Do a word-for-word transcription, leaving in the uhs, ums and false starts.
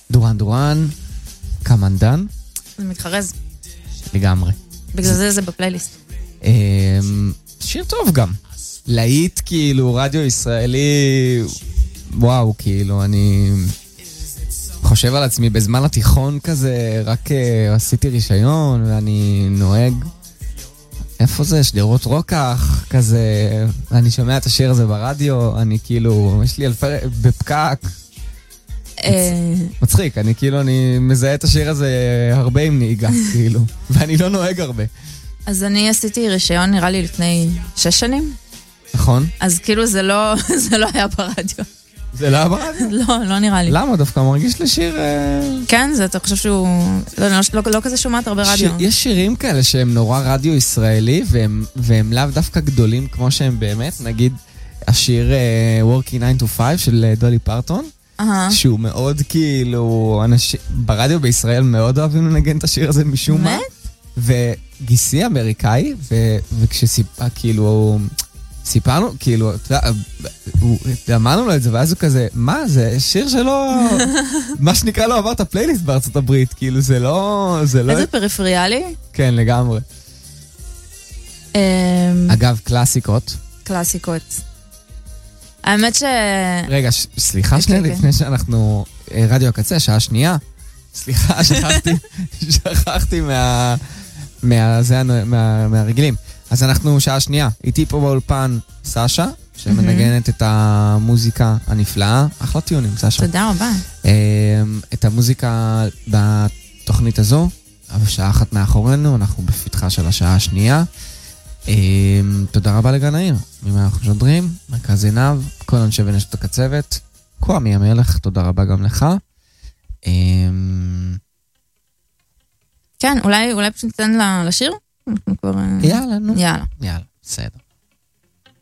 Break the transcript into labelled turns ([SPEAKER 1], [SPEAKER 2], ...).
[SPEAKER 1] דורן דורן, קמנדן.
[SPEAKER 2] זה מתחרז.
[SPEAKER 1] לגמרי.
[SPEAKER 2] בגלל זה זה בפלייליסט.
[SPEAKER 1] שיר טוב גם. להיט כאילו, רדיו ישראלי, וואו, כאילו, אני חושב על עצמי בזמן התיכון כזה, רק עשיתי רישיון ואני נוהג. איפה זה? שדרות רוקח, כזה, אני שומע את השיר הזה ברדיו, אני כאילו, יש לי אלפי, בפקק. מצחיק, אני כאילו, אני מזהה את השיר הזה הרבה עם נהיגה, כאילו, ואני לא נוהג הרבה.
[SPEAKER 2] אז אני עשיתי רישיון, נראה לי, לפני שש שנים.
[SPEAKER 1] נכון.
[SPEAKER 2] אז כאילו זה לא, זה לא היה ברדיו.
[SPEAKER 1] זה לא היה ברדיו?
[SPEAKER 2] לא, לא נראה לי.
[SPEAKER 1] למה? דווקא מרגיש לשיר...
[SPEAKER 2] כן, זה, אתה חושב שהוא... לא, לא, לא כזה שומעת הרבה רדיו.
[SPEAKER 1] יש שירים כאלה שהם נורא רדיו ישראלי, והם, והם לאו דווקא גדולים כמו שהם באמת. נגיד, השיר Working nine to five של דולי פרטון, שהוא מאוד כאילו... אנשים, ברדיו בישראל מאוד אוהבים לנגן את השיר הזה משום מה. וגיסי אמריקאי, וכשסיפה כאילו... סיפרנו, כאילו, אמרנו לו את זה, ואז הוא כזה, מה, זה שיר שלו, מה שנקרא לא עבר את הפלייליסט בארצות הברית, כאילו, זה לא...
[SPEAKER 2] איזה פריפריאלי?
[SPEAKER 1] כן, לגמרי. אגב, קלאסיקות.
[SPEAKER 2] קלאסיקות. האמת ש...
[SPEAKER 1] רגע, סליחה שנייה, לפני שאנחנו... רדיו הקצה, שעה שנייה. סליחה, שכחתי, שכחתי מהרגילים. אז אנחנו שעה שנייה, איתי פה באולפן סשה, שמנגנת את המוזיקה הנפלאה, אחלה טיונים, סשה.
[SPEAKER 2] תודה רבה.
[SPEAKER 1] את המוזיקה בתוכנית הזו, אבל שעה אחת מאחורינו, אנחנו בפתחה של השעה השנייה. תודה רבה לגן העיר, ממה אנחנו שודרים, מרכז עינב, כל אנשי ונשות הקצבת, כועמי המלך, תודה רבה גם לך.
[SPEAKER 2] כן, אולי פשוט ניתן לשיר?
[SPEAKER 1] יאללה, נו.
[SPEAKER 2] יאללה.
[SPEAKER 1] יאללה, בסדר.